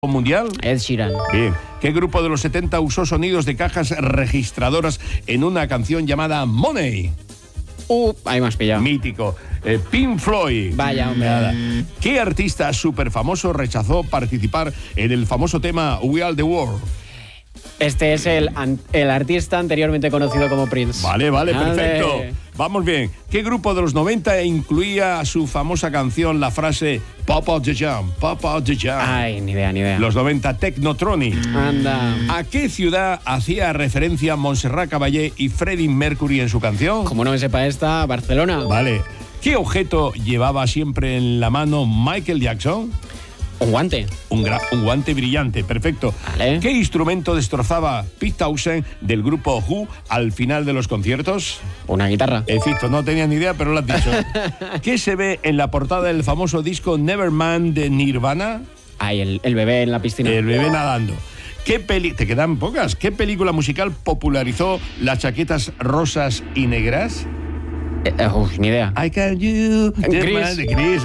mundial? Ed Sheeran. Bien. ¿Qué grupo de los 70 usó sonidos de cajas registradoras en una canción llamada Money? Ahí me has pillado. Mítico. Pink Floyd. Vaya, hombre. Nada. ¿Qué artista súper famoso rechazó participar en el famoso tema We Are the World? Este es el artista anteriormente conocido como Prince. Vale, perfecto. Vamos bien. ¿Qué grupo de los 90 incluía a su famosa canción la frase Pop out the Jam, Pop out the Jam? Ay, ni idea. Los 90, Technotronic. Anda. ¿A qué ciudad hacía referencia Montserrat Caballé y Freddie Mercury en su canción? Como no me sepa esta, Barcelona. Vale. ¿Qué objeto llevaba siempre en la mano Michael Jackson? Un guante. Un guante brillante, perfecto. Vale. ¿Qué instrumento destrozaba Pete Townshend del grupo Who al final de los conciertos? Una guitarra. Efecto, no tenía ni idea, pero lo has dicho. ¿Qué se ve en la portada del famoso disco Nevermind de Nirvana? Ay, el bebé en la piscina. El bebé nadando. Te quedan pocas. ¿Qué película musical popularizó las chaquetas rosas y negras? Ni idea. I can you. Chris.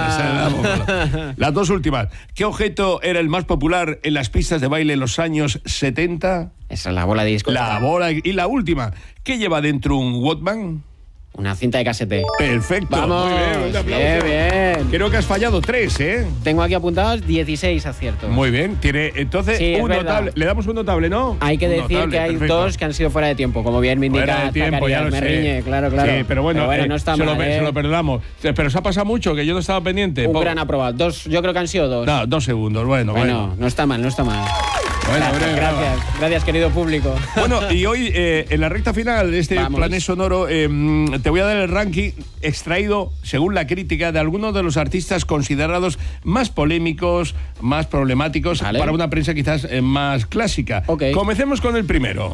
Las dos últimas. ¿Qué objeto era el más popular en las pistas de baile en los años 70? Esa es la bola de disco. La bola. Y la última. ¿Qué lleva dentro un Walkman? Una cinta de casete. Perfecto. Vamos. Muy bien, un aplauso. Bien. Creo que has fallado 3, ¿eh? Tengo aquí apuntados 16 aciertos. Muy bien. Tiene entonces Sí, un es notable. verdad. Le damos un notable, ¿no? Hay que Un decir notable, que hay perfecto. 2 que han sido fuera de tiempo, como bien me indica Fuera de tiempo, Zacarías. ya lo Me sé. riñe, claro. Sí, pero bueno, no está mal. se lo perdonamos. Pero se ha pasado mucho, que yo no estaba pendiente. Un gran aprobado. Yo creo que han sido 2. No, 2 segundos. Bueno. No está mal. Bueno, Gracias, querido público. Bueno, y hoy, en la recta final de este Planet Sonoro, te voy a dar el ranking extraído, según la crítica, de algunos de los artistas considerados más polémicos, más problemáticos, para una prensa quizás más clásica. Okay. Comencemos con el primero.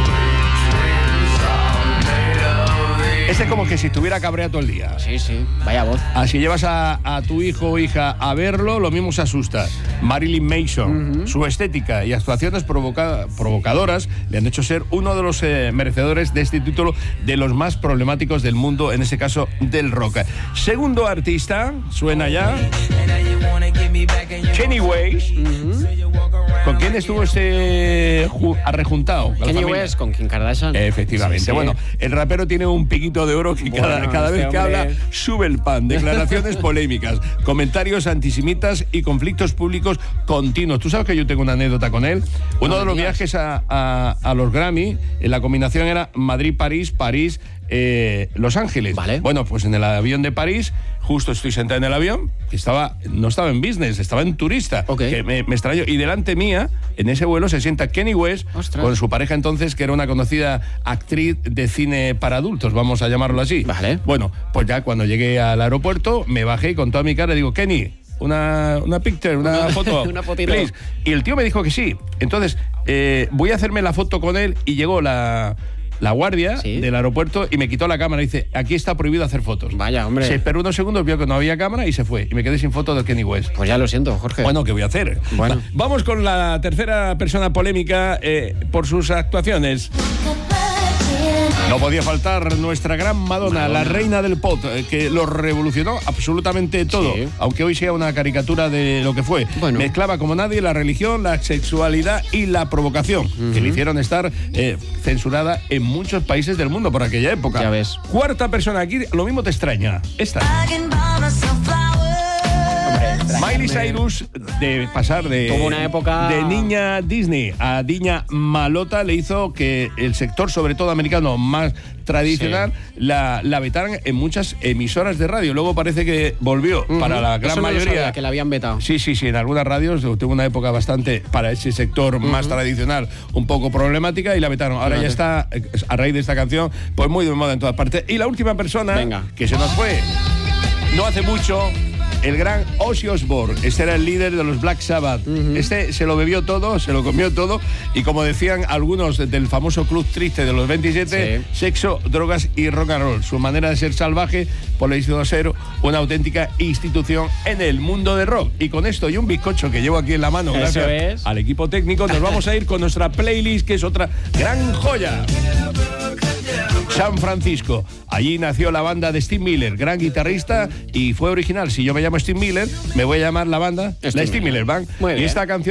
Este como que si estuviera cabreado todo el día. Sí, vaya voz. Así llevas a tu hijo o hija a verlo, lo mismo se asusta. Marilyn Manson, su estética y actuaciones provocadoras le han hecho ser uno de los merecedores de este título de los más problemáticos del mundo, en este caso del rock. Segundo artista, suena ya, Kanye West. ¿Con quién estuvo arrejuntado? Kanye West con Kim Kardashian. Efectivamente. Sí. Bueno, el rapero tiene un piquito de oro que cada vez que habla sube el pan. Declaraciones polémicas, comentarios antisemitas y conflictos públicos continuos. Tú sabes que yo tengo una anécdota con él. Uno de los viajes a los Grammy, la combinación era Madrid-París, Los Ángeles. Vale. Bueno, pues en el avión de París, justo estoy sentado en el avión, que no estaba en business, estaba en turista. Okay. Que me extrañó. Y delante mía, en ese vuelo, se sienta Kanye West. Ostras. Con su pareja entonces, que era una conocida actriz de cine para adultos, vamos a llamarlo así. Vale. Bueno, pues ya cuando llegué al aeropuerto, me bajé y con toda mi cara digo, Kenny, una picture, una foto. Una fotito. Please. Y el tío me dijo que sí. Entonces, voy a hacerme la foto con él y llegó la guardia del aeropuerto y me quitó la cámara y dice, aquí está prohibido hacer fotos. Vaya, hombre. Se esperó unos segundos, vio que no había cámara y se fue. Y me quedé sin foto de Kanye West. Pues ya lo siento, Jorge. Bueno, ¿qué voy a hacer? Bueno. Vamos con la tercera persona polémica por sus actuaciones. No podía faltar nuestra gran Madonna, la reina del pop, que lo revolucionó absolutamente todo, aunque hoy sea una caricatura de lo que fue. Bueno. Mezclaba como nadie la religión, la sexualidad y la provocación, que le hicieron estar censurada en muchos países del mundo por aquella época. Ya ves. Cuarta persona aquí, lo mismo te extraña. Esta. Miley Cyrus, de pasar tuvo una época de niña Disney a niña malota, le hizo que el sector, sobre todo americano, más tradicional, la vetaran en muchas emisoras de radio. Luego parece que volvió para la gran mayoría. No sabía, que la habían vetado. Sí, en algunas radios tuvo una época bastante para ese sector más tradicional, un poco problemática, y la vetaron. Ahora ya está, a raíz de esta canción, pues muy de moda en todas partes. Y la última persona que se nos fue no hace mucho, el gran Ozzy Osbourne. Este era el líder de los Black Sabbath. Este se lo bebió todo, se lo comió todo, y como decían algunos del famoso Club Triste de los 27, sexo, drogas y rock and roll. Su manera de ser salvaje pues le hizo ser una auténtica institución en el mundo de rock. Y con esto y un bizcocho que llevo aquí en la mano, gracias al equipo técnico, nos vamos a ir con nuestra playlist, que es otra gran joya. San Francisco. Allí nació la banda de Steve Miller, gran guitarrista, y fue original. Si yo me llamo Steve Miller, me voy a llamar la banda la Steve Miller Band. Y esta canción